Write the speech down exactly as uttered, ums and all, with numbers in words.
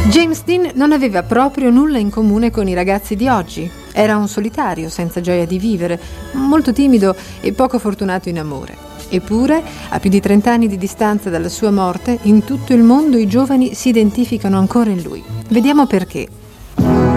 James Dean non aveva proprio nulla in comune con i ragazzi di oggi. Era un solitario, senza gioia di vivere, molto timido e poco fortunato in amore. Eppure, a più di trent'anni di distanza dalla sua morte, in tutto il mondo i giovani si identificano ancora in lui. Vediamo perché.